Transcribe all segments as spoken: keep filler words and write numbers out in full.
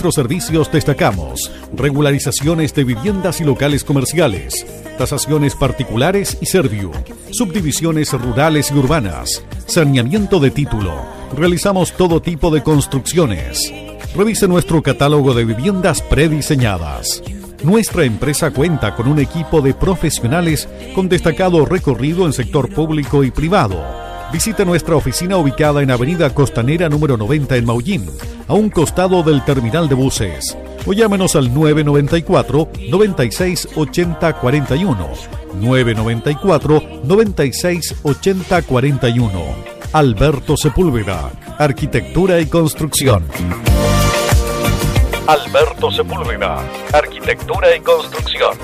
nuestros servicios destacamos regularizaciones de viviendas y locales comerciales, tasaciones particulares y Serviu, subdivisiones rurales y urbanas, saneamiento de título. Realizamos todo tipo de construcciones. Revise nuestro catálogo de viviendas prediseñadas. Nuestra empresa cuenta con un equipo de profesionales con destacado recorrido en sector público y privado. Visite nuestra oficina ubicada en Avenida Costanera número noventa en Maullín, a un costado del terminal de buses. O llámenos al nueve nueve cuatro, nueve seis ocho cero cuatro uno, nueve nueve cuatro, nueve seis ocho cero cuatro uno. Alberto Sepúlveda, Arquitectura y Construcción. Alberto Sepúlveda, Arquitectura y Construcción.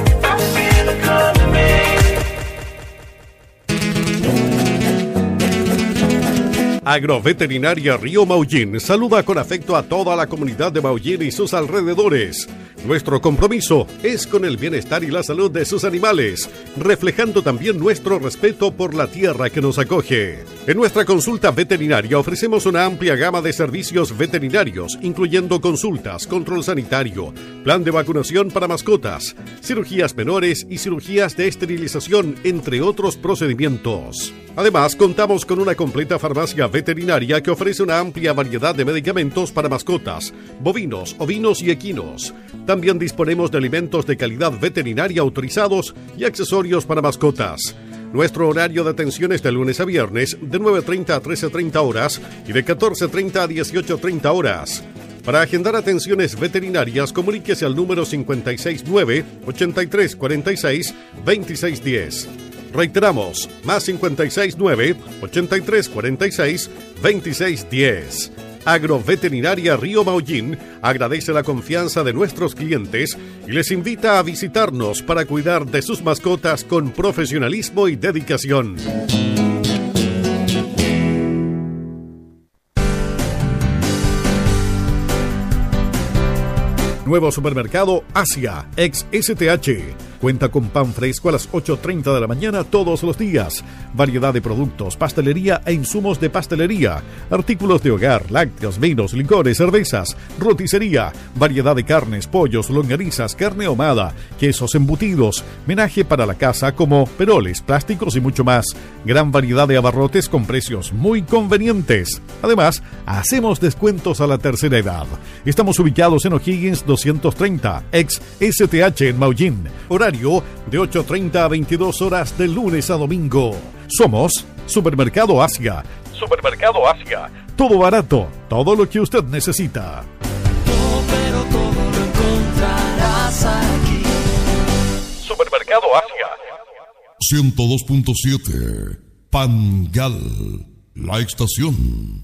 Agroveterinaria Río Maullín saluda con afecto a toda la comunidad de Maullín y sus alrededores. Nuestro compromiso es con el bienestar y la salud de sus animales, reflejando también nuestro respeto por la tierra que nos acoge. En nuestra consulta veterinaria ofrecemos una amplia gama de servicios veterinarios, incluyendo consultas, control sanitario, plan de vacunación para mascotas, cirugías menores y cirugías de esterilización, entre otros procedimientos. Además, contamos con una completa farmacia veterinaria que ofrece una amplia variedad de medicamentos para mascotas, bovinos, ovinos y equinos. También disponemos de alimentos de calidad veterinaria autorizados y accesorios para mascotas. Nuestro horario de atención es de lunes a viernes, de nueve treinta a trece treinta horas y de catorce treinta a dieciocho treinta horas. Para agendar atenciones veterinarias, comuníquese al número cinco seis nueve, ocho tres cuatro seis, dos seis uno cero. Reiteramos, más cinco seis nueve, ocho tres cuatro seis, dos seis uno cero. Agroveterinaria Río Maullín agradece la confianza de nuestros clientes y les invita a visitarnos para cuidar de sus mascotas con profesionalismo y dedicación. Nuevo supermercado Asia, ex S T H. Cuenta con pan fresco a las ocho treinta de la mañana todos los días. Variedad de productos, pastelería e insumos de pastelería. Artículos de hogar, lácteos, vinos, licores, cervezas, roticería. Variedad de carnes, pollos, longanizas, carne ahumada, quesos embutidos. Menaje para la casa como peroles, plásticos y mucho más. Gran variedad de abarrotes con precios muy convenientes. Además, hacemos descuentos a la tercera edad. Estamos ubicados en O'Higgins doscientos treinta, ex S T H en Maullín. Horario de ocho treinta a veintidós horas de lunes a domingo. Somos Supermercado Asia. Supermercado Asia. Todo barato, todo lo que usted necesita. Todo, pero todo lo encontrarás aquí. Supermercado Asia. ciento dos punto siete Pangal, la estación.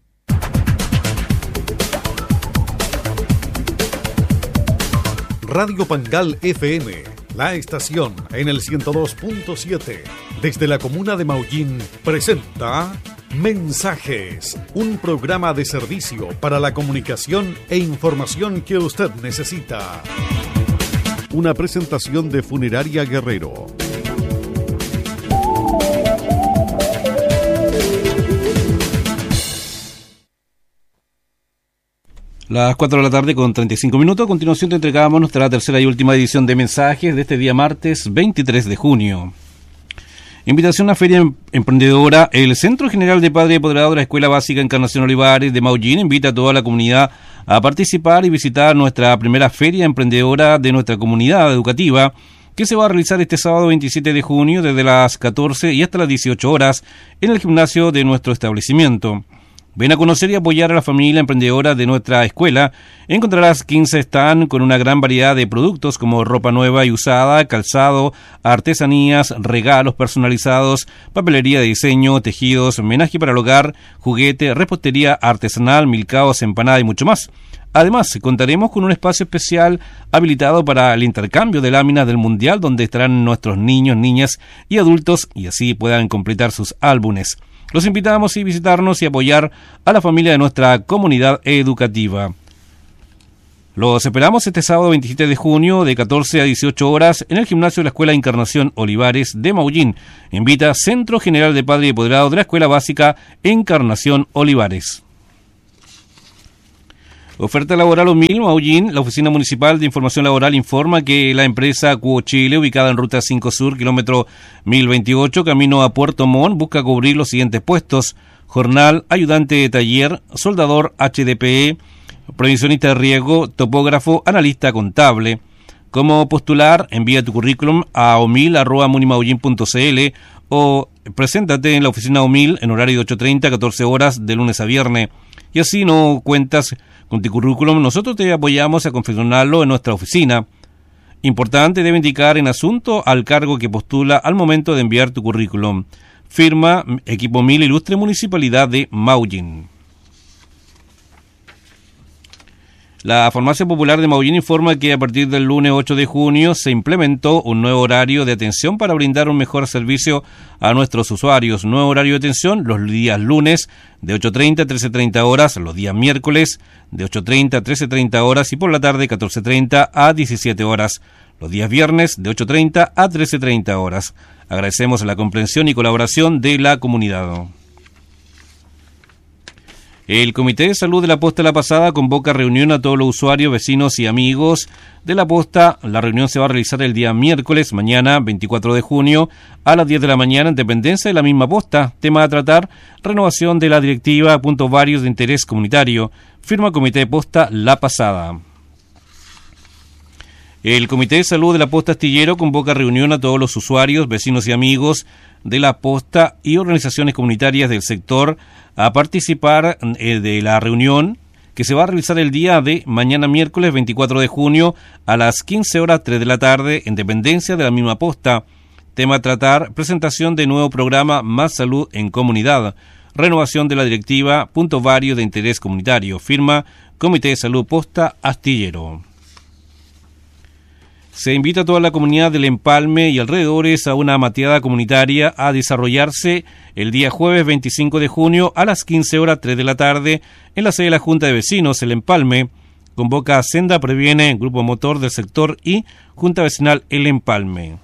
Radio Pangal F M. La estación en el ciento dos punto siete desde la comuna de Maullín presenta Mensajes, un programa de servicio para la comunicación e información que usted necesita. Una presentación de Funeraria Guerrero. Las cuatro de la tarde con treinta y cinco minutos. A continuación te entregamos nuestra tercera y última edición de mensajes de este día martes veintitrés de junio. Invitación a Feria Emprendedora. El Centro General de Padre y Apoderado de la Escuela Básica Encarnación Olivares de Maullín invita a toda la comunidad a participar y visitar nuestra primera Feria Emprendedora de nuestra comunidad educativa, que se va a realizar este sábado veintisiete de junio desde las catorce y hasta las dieciocho horas en el gimnasio de nuestro establecimiento. Ven a conocer y apoyar a la familia emprendedora de nuestra escuela. Encontrarás quince stands con una gran variedad de productos como ropa nueva y usada, calzado, artesanías, regalos personalizados, papelería de diseño, tejidos, menaje para el hogar, juguete, repostería artesanal, milcaos, empanada y mucho más. Además, contaremos con un espacio especial habilitado para el intercambio de láminas del Mundial, donde estarán nuestros niños, niñas y adultos y así puedan completar sus álbumes. Los invitamos a visitarnos y apoyar a la familia de nuestra comunidad educativa. Los esperamos este sábado veintisiete de junio de catorce a dieciocho horas en el gimnasio de la Escuela Encarnación Olivares de Maullín. Invita Centro General de Padre y Apoderado de la Escuela Básica Encarnación Olivares. Oferta laboral Omil, Maullín. La Oficina Municipal de Información Laboral informa que la empresa Cuo Chile, ubicada en Ruta cinco Sur, kilómetro mil veintiocho, camino a Puerto Montt, busca cubrir los siguientes puestos: jornal, ayudante de taller, soldador H D P E, previsionista de riesgo, topógrafo, analista contable. ¿Cómo postular? Envía tu currículum a omil arroba munimaullín punto cl o preséntate en la oficina Omil en horario de ocho treinta a catorce horas de lunes a viernes. Y así no cuentas con tu currículum, nosotros te apoyamos a confeccionarlo en nuestra oficina. Importante, debe indicar en asunto al cargo que postula al momento de enviar tu currículum. Firma Equipo Omil, Ilustre Municipalidad de Maullín. La Farmacia Popular de Maullín informa que a partir del lunes ocho de junio se implementó un nuevo horario de atención para brindar un mejor servicio a nuestros usuarios. Nuevo horario de atención los días lunes de ocho treinta a trece treinta horas, los días miércoles de ocho treinta a trece treinta horas y por la tarde catorce treinta a diecisiete horas. Los días viernes de ocho treinta a trece treinta horas. Agradecemos la comprensión y colaboración de la comunidad. El Comité de Salud de la Posta La Pasada convoca reunión a todos los usuarios, vecinos y amigos de la Posta. La reunión se va a realizar el día miércoles, mañana veinticuatro de junio, a las diez de la mañana en dependencia de la misma Posta. Tema a tratar: renovación de la directiva, puntos varios de interés comunitario. Firma Comité de Posta La Pasada. El Comité de Salud de la Posta Astillero convoca reunión a todos los usuarios, vecinos y amigos de la Posta y organizaciones comunitarias del sector a participar eh, de la reunión que se va a realizar el día de mañana miércoles veinticuatro de junio a las quince horas tres de la tarde en dependencia de la misma Posta. Tema a tratar: presentación de nuevo programa Más Salud en Comunidad, renovación de la directiva, puntos varios de interés comunitario. Firma Comité de Salud Posta Astillero. Se invita a toda la comunidad del Empalme y alrededores a una mateada comunitaria a desarrollarse el día jueves veinticinco de junio a las quince horas tres de la tarde en la sede de la Junta de Vecinos, El Empalme. Convoca a Senda Previene, Grupo Motor del Sector y Junta Vecinal El Empalme.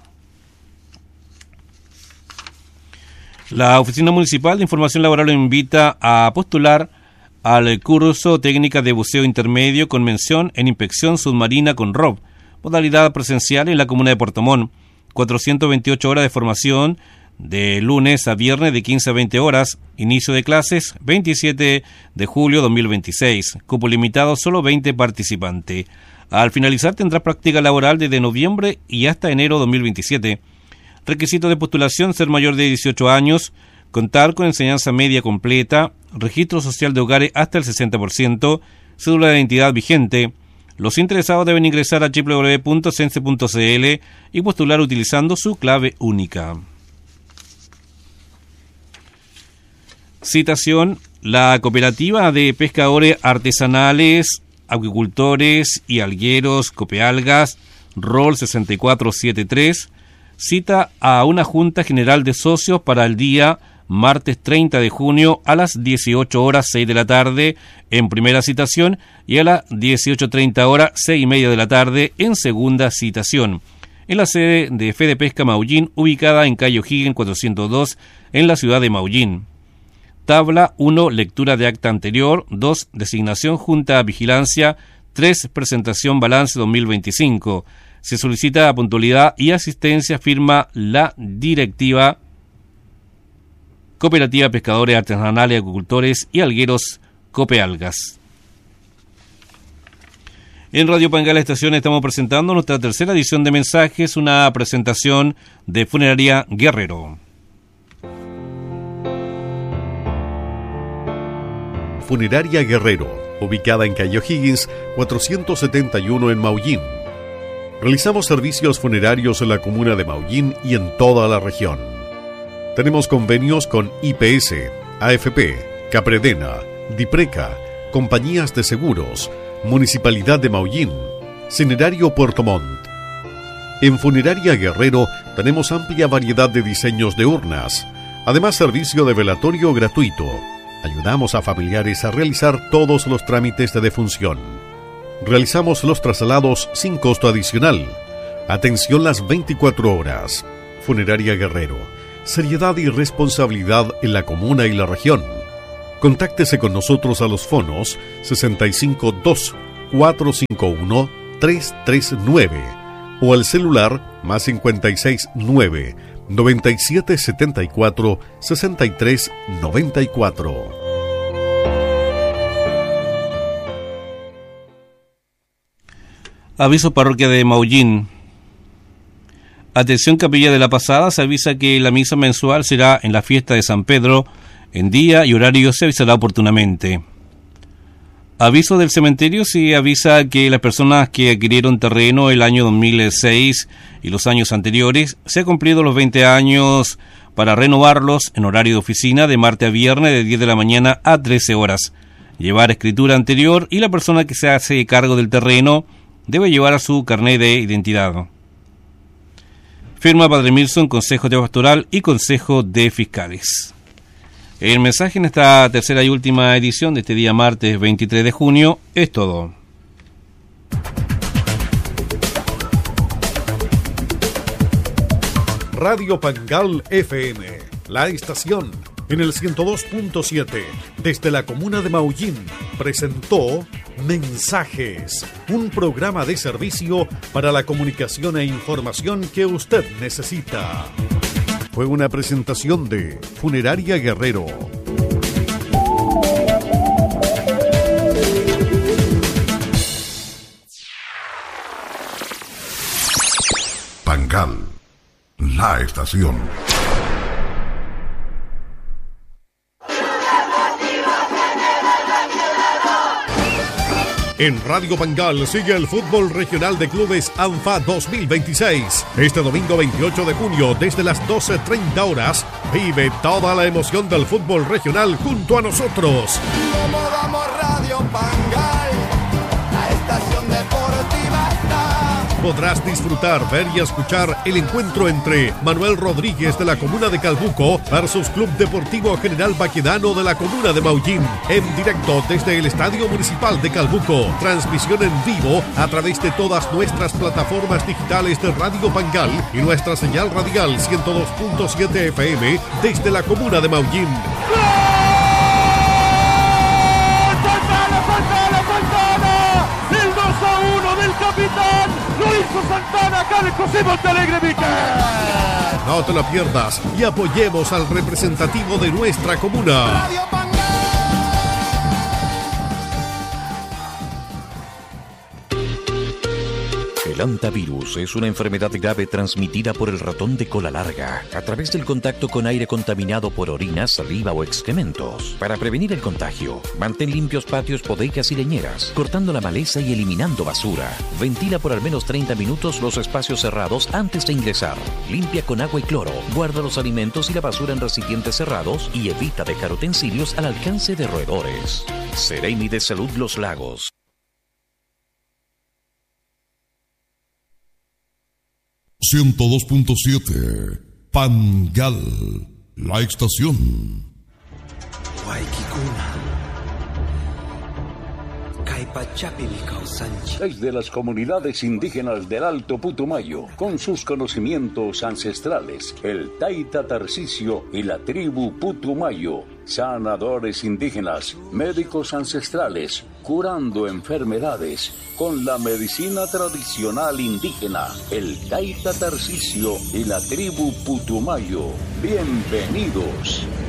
La Oficina Municipal de Información Laboral lo invita a postular al curso Técnica de Buceo Intermedio con mención en Inspección Submarina con R O B. Modalidad presencial en la comuna de Puerto Montt. cuatrocientas veintiocho horas de formación de lunes a viernes de quince a veinte horas. Inicio de clases veintisiete de julio de dos mil veintiséis. Cupo limitado, solo veinte participantes. Al finalizar tendrá práctica laboral desde noviembre y hasta enero de dos mil veintisiete. Requisito de postulación: ser mayor de dieciocho años, contar con enseñanza media completa, registro social de hogares hasta el sesenta por ciento, cédula de identidad vigente. Los interesados deben ingresar a doble u doble u doble u punto cense punto c l y postular utilizando su clave única. Citación: la Cooperativa de Pescadores Artesanales, Acuicultores y Algueros Copealgas, R O L sesenta y cuatro setenta y tres, cita a una Junta General de Socios para el día martes treinta de junio a las dieciocho horas seis de la tarde en primera citación y a las dieciocho treinta horas seis y media de la tarde en segunda citación, en la sede de Fede Pesca Maullín, ubicada en calle O'Higgins cuatrocientos dos en la ciudad de Maullín. Tabla uno, lectura de acta anterior. dos, designación Junta Vigilancia. tres, presentación balance dos mil veinticinco. Se solicita puntualidad y asistencia. Firma la directiva Cooperativa Pescadores Artesanales, Acuicultores y Algueros Copealgas. En Radio Pangal Estación estamos presentando nuestra tercera edición de Mensajes, una presentación de Funeraria Guerrero. Funeraria Guerrero, ubicada en calle O'Higgins cuatrocientos setenta y uno en Maullín. Realizamos servicios funerarios en la comuna de Maullín y en toda la región. Tenemos convenios con I P S, A F P, Capredena, Dipreca, compañías de seguros, Municipalidad de Maullín, Cinerario Puerto Montt. En Funeraria Guerrero tenemos amplia variedad de diseños de urnas, además servicio de velatorio gratuito. Ayudamos a familiares a realizar todos los trámites de defunción. Realizamos los traslados sin costo adicional. Atención las veinticuatro horas. Funeraria Guerrero. Seriedad y responsabilidad en la comuna y la región. Contáctese con nosotros a los fonos sesenta y cinco dos, cuatro cinco uno, tres tres nueve o al celular más cincuenta y seis nueve, noventa y siete setenta y cuatro, sesenta y tres noventa y cuatro. Aviso parroquia de Maullín. Atención Capilla de la Pasada, se avisa que la misa mensual será en la fiesta de San Pedro, en día y horario se avisará oportunamente. Aviso del cementerio, se avisa que las personas que adquirieron terreno el año dos mil seis y los años anteriores, se han cumplido los veinte años para renovarlos en horario de oficina de martes a viernes de diez de la mañana a trece horas. Llevar escritura anterior y la persona que se hace cargo del terreno debe llevar a su carnet de identidad. Firma Padre Milson, Consejo de Pastoral y Consejo de Fiscales. El mensaje en esta tercera y última edición de este día martes veintitrés de junio es todo. Radio Pangal F M, la estación en el ciento dos punto siete, desde la comuna de Maullín, presentó Mensajes, un programa de servicio para la comunicación e información que usted necesita. Fue una presentación de Funeraria Guerrero. Pangal, la estación. En Radio Pangal sigue el fútbol regional de clubes ANFA dos mil veintiséis. Este domingo veintiocho de junio, desde las doce treinta horas, vive toda la emoción del fútbol regional junto a nosotros. Como vamos Radio Pangal, la estación deportiva está. Podrás disfrutar, ver y escuchar el encuentro entre Manuel Rodríguez de la comuna de Calbuco versus Club Deportivo General Baquedano de la comuna de Maullín, en directo desde el Estadio Municipal de Calbuco. Transmisión en vivo a través de todas nuestras plataformas digitales de Radio Pangal y nuestra señal radial ciento dos punto siete F M desde la comuna de Maullín. El dos a uno del capitán, lo hizo Santana acá en el José Montalegre Miquel. No te la pierdas y apoyemos al representativo de nuestra comuna. Radio Pangal. El hantavirus es una enfermedad grave transmitida por el ratón de cola larga a través del contacto con aire contaminado por orina, saliva o excrementos. Para prevenir el contagio, mantén limpios patios, bodegas y leñeras, cortando la maleza y eliminando basura. Ventila por al menos treinta minutos los espacios cerrados antes de ingresar. Limpia con agua y cloro. Guarda los alimentos y la basura en recipientes cerrados y evita dejar utensilios al alcance de roedores. Seremi de Salud Los Lagos. ciento dos punto siete, Pangal, la estación. Desde las comunidades indígenas del Alto Putumayo, con sus conocimientos ancestrales, el Taita Tarcisio y la tribu Putumayo, sanadores indígenas, médicos ancestrales, curando enfermedades con la medicina tradicional indígena, el Taita Tarcisio y la tribu Putumayo. Bienvenidos.